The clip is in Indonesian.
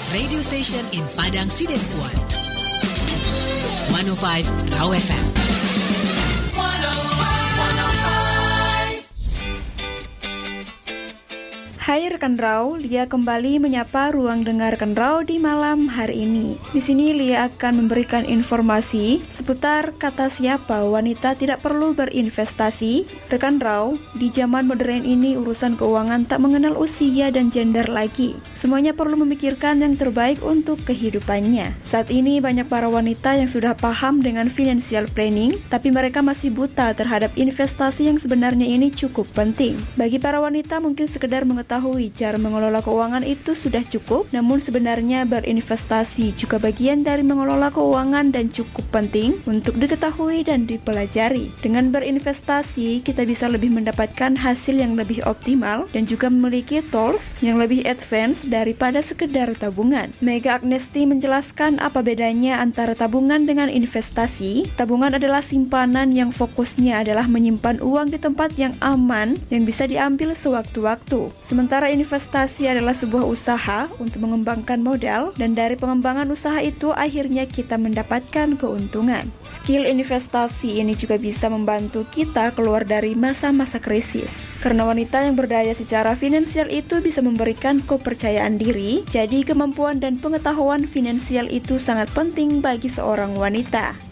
radio station in Padang Sidempuan. 105 Raw FM. Hai rekan Raw, Lia kembali menyapa ruang dengarkan Raw di malam hari ini. Di sini Lia akan memberikan informasi seputar kata siapa wanita tidak perlu berinvestasi. Rekan Raw, di zaman modern ini urusan keuangan tak mengenal usia dan gender lagi. Semuanya perlu memikirkan yang terbaik untuk kehidupannya. Saat ini banyak para wanita yang sudah paham dengan financial planning, tapi mereka masih buta terhadap investasi yang sebenarnya ini cukup penting. Bagi para wanita mungkin sekedar mengetahui cara mengelola keuangan itu sudah cukup, namun sebenarnya berinvestasi juga bagian dari mengelola keuangan dan cukup penting untuk diketahui dan dipelajari. Dengan berinvestasi, kita bisa lebih mendapatkan hasil yang lebih optimal dan juga memiliki tools yang lebih advance daripada sekedar tabungan. Mega Agnesti menjelaskan apa bedanya antara tabungan dengan investasi. Tabungan adalah simpanan yang fokusnya adalah menyimpan uang di tempat yang aman yang bisa diambil sewaktu-waktu. Sementara investasi adalah sebuah usaha untuk mengembangkan modal, dan dari pengembangan usaha itu akhirnya kita mendapatkan keuntungan. Skill investasi ini juga bisa membantu kita keluar dari masa-masa krisis. Karena wanita yang berdaya secara finansial itu bisa memberikan kepercayaan diri, jadi kemampuan dan pengetahuan finansial itu sangat penting bagi seorang wanita.